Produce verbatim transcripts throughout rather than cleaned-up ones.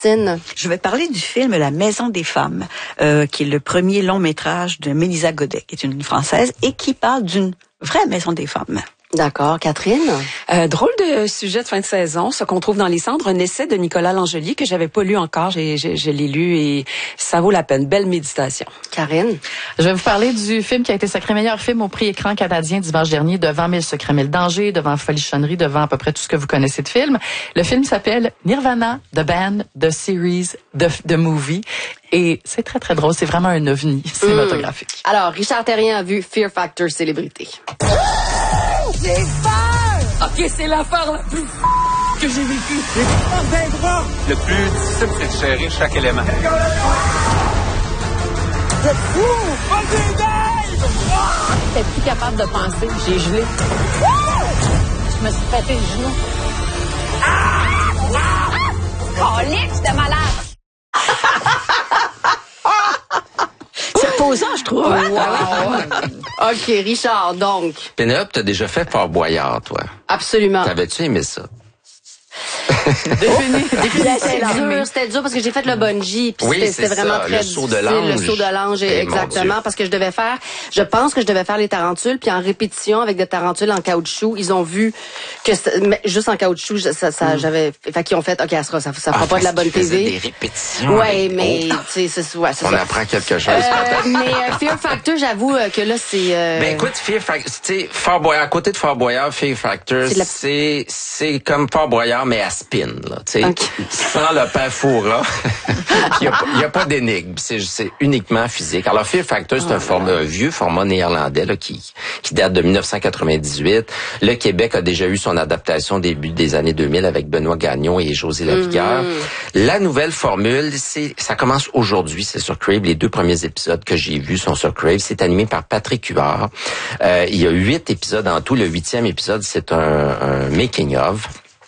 Christine? Je vais parler du film La Maison des femmes, euh, qui est le premier long métrage de Mélisa Godet, qui est une Française, et qui parle d'une vraie maison des femmes. D'accord. Catherine? Euh, drôle de sujet de fin de saison, ce qu'on trouve dans les cendres, un essai de Nicolas Langelier que j'avais pas lu encore, j'ai, j'ai, je l'ai lu et ça vaut la peine. Belle méditation. Karine? Je vais vous parler du film qui a été sacré meilleur film au prix écran canadien dimanche dernier, devant Mille secrets, mille dangers, devant Folichonnerie, devant à peu près tout ce que vous connaissez de film. Le film s'appelle Nirvana, The Band, The Series, The, The Movie. Et c'est très, très drôle. C'est vraiment un ovni cinématographique. Mmh. Alors, Richard Terrien a vu Fear Factor Célébrité. J'ai peur! OK, c'est l'affaire la plus que j'ai vécue. J'ai peur d'un bras! Le plus difficile, c'est de gérer chaque élément. Je fous! Pas des dailles! J'étais plus capable de penser. J'ai gelé. Je me suis pété le genou. Ah! Ah! Colique, j'étais malade! C'est posant, je trouve. Hein? Wow. OK, Richard, donc. Pénélope, t'as déjà fait Fort Boyard, toi. Absolument. T'avais-tu aimé ça? Défini, défini. C'était dur, c'était dur parce que j'ai fait le bungee puis oui, c'était, c'était vraiment ça, très le saut de difficile, l'ange. le saut de l'ange Eh, exactement parce que je devais faire je pense que je devais faire les tarentules puis en répétition avec des tarentules en caoutchouc, ils ont vu que mais juste en caoutchouc ça, ça mm. j'avais fait qu'ils ont fait OK, ça ça, ça fera ah, pas de la bonne T V. Des répétitions. Ouais, mais tu sais c'est ouais, c'est on ça. apprend quelque chose. Euh, mais euh, Fear Factor, j'avoue euh, que là c'est euh... Ben écoute, Fear Factor, tu sais Fort Boyard, à côté de Fort Boyard, Fear Factor, c'est la... c'est c'est comme Fort Boyard mais à spin là, tu sais. Okay. Sans le père Foura, il n'y a, a pas d'énigme. C'est, c'est uniquement physique. Alors, Fear Factor, c'est oh, un, format, un vieux format néerlandais là, qui, qui date de dix-neuf cent quatre-vingt-dix-huit. Le Québec a déjà eu son adaptation au début des années deux mille avec Benoît Gagnon et José Lavigueur. Mm-hmm. La nouvelle formule, c'est ça commence aujourd'hui, c'est sur Crave. Les deux premiers épisodes que j'ai vus sont sur Crave. C'est animé par Patrick Huard. Euh, il y a huit épisodes en tout. Le huitième épisode, c'est un, un making-of.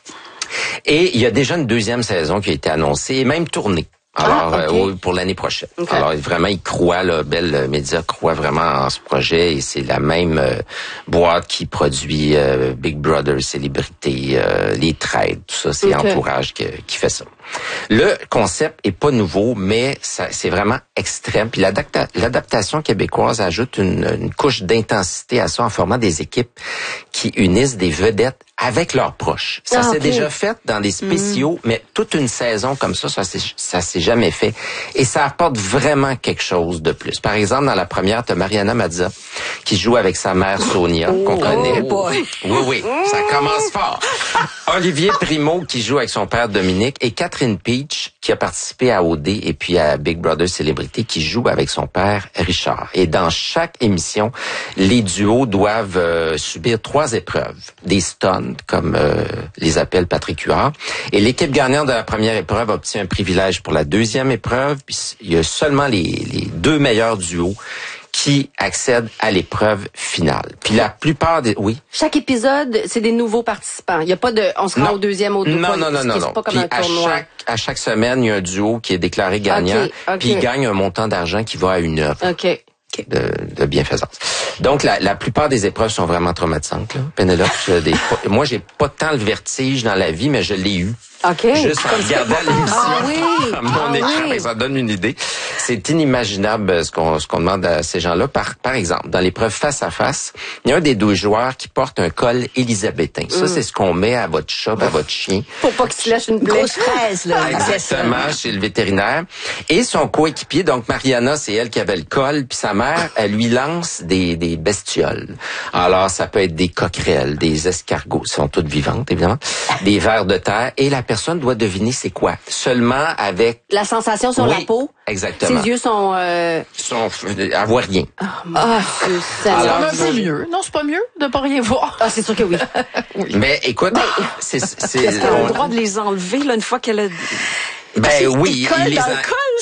Et il y a déjà une deuxième saison qui a été annoncée et même tournée. Alors, ah, okay. euh, pour l'année prochaine. Okay. Alors, vraiment, ils croient, là, Bell Media croit vraiment en ce projet et c'est la même euh, boîte qui produit euh, Big Brother, Célébrité, euh, Les Trades, tout ça, c'est okay. Entourage qui, qui fait ça. Le concept est pas nouveau, mais ça, c'est vraiment extrême. Puis l'adapta- l'adaptation québécoise ajoute une, une couche d'intensité à ça en formant des équipes qui unissent des vedettes avec leurs proches. Ça ah, s'est okay. déjà fait dans des spéciaux, mmh. mais toute une saison comme ça, ça s'est, ça s'est jamais fait. Et ça apporte vraiment quelque chose de plus. Par exemple, dans la première, t'as Mariana Mazza qui joue avec sa mère Sonia, oh, qu'on connaît. Oh boy. Oui, oui, ça commence fort. Olivier Primo qui joue avec son père Dominique et Catherine Peach qui a participé à O D et puis à Big Brother Célébrité qui joue avec son père Richard. Et dans chaque émission, les duos doivent euh, subir trois épreuves. Des stunts, comme euh, les appelle Patrick Huard. Et l'équipe gagnante de la première épreuve obtient un privilège pour la deuxième épreuve. Puis il y a seulement les, les deux meilleurs duos qui accèdent à l'épreuve finale. Puis la plupart des... Oui? Chaque épisode, c'est des nouveaux participants. Il n'y a pas de... On se rend au deuxième, au deuxième. Non, non, non, non, non. C'est pas comme puis un tournoi. À chaque, à chaque semaine, il y a un duo qui est déclaré gagnant. Okay, okay. Puis il gagne un montant d'argent qui va à une œuvre. OK. De, de bienfaisance. Donc, la, la plupart des épreuves sont vraiment traumatisantes, là. Pénélope, des, moi, j'ai pas tant le vertige dans la vie, mais je l'ai eu. OK. Juste en regardant l'émission. Ah oui. À mon ah écran, oui. ça donne une idée. C'est inimaginable ce qu'on, ce qu'on demande à ces gens-là. Par, par exemple, dans l'épreuve face à face, il y a un des deux joueurs qui porte un col élisabétain. Ça, mm. c'est ce qu'on met à votre chat, à votre chien. Pour pas qu'il se lâche une plaie. Grosse fraise, là. Exactement, chez le vétérinaire. Et son coéquipier, donc Mariana, c'est elle qui avait le col, puis sa mère, elle lui lance des, des bestioles. Alors, ça peut être des coquerelles, des escargots, sont toutes vivantes, évidemment, des vers de terre, et la personne doit deviner c'est quoi. Seulement avec... La sensation sur oui, la peau. Exactement. Ses yeux sont... Euh... sont elle voit rien. Oh, mon oh, Dieu, ça alors, c'est mieux. Non, c'est pas mieux de pas rien voir. Ah, c'est sûr que oui. oui. Mais écoute, ben, c'est... c'est est-ce qu'elle a le droit de les enlever là, une fois qu'elle a... Ben Parce oui, il colle il les dans en... le col,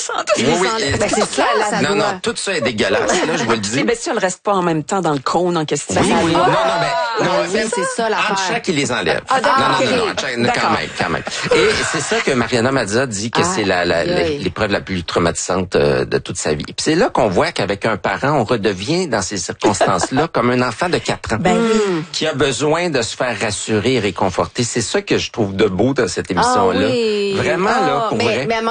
sang. Oui, oui. Ben, c'est ça, ça Non, doit. non, tout ça est dégueulasse, là, je vous le dis. Mais si elle reste pas en même temps dans le cône en question. Oui, oui, non, non, mais, non, oui, c'est ça l'affaire. En chaque, il les enlève. Ah, d'accord, non, non, ok. non, non, en chaque, quand même, quand même. Et c'est ça que Mariana Mazza dit que Ah, c'est la, la, oui. l'épreuve la plus traumatisante euh, de toute sa vie. Puis c'est là qu'on voit qu'avec un parent, on redevient dans ces circonstances-là comme un enfant de quatre ans. Ben oui. Qui a besoin de se faire rassurer et réconforter. C'est ça que je trouve de beau dans cette émission-là. Ah, oui. Vraiment, Ah, là, pour mais, vrai. mais à un